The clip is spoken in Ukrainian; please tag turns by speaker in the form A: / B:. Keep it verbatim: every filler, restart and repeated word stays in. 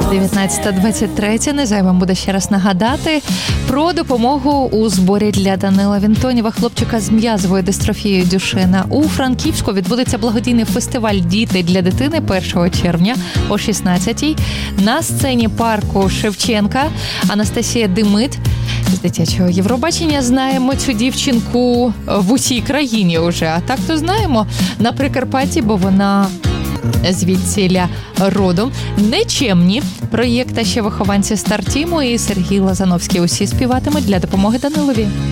A: дев'ятнадцята двадцять три. Не зайвим буде ще раз нагадати про допомогу у зборі для Данила Вінтонєва, хлопчика з м'язовою дистрофією Дюшена. У Франківську відбудеться благодійний фестиваль «Діти для дитини» першого червня о шістнадцятій. На сцені парку Шевченка Анастасія Демит з дитячого Євробачення. Знаємо цю дівчинку в усій країні уже. А так то знаємо на Прикарпатті, бо вона звідсіля родом. Нечемні проєкт, а ще вихованці Стартіму і Сергій Лазановський. Усі співатимуть для допомоги Данилові.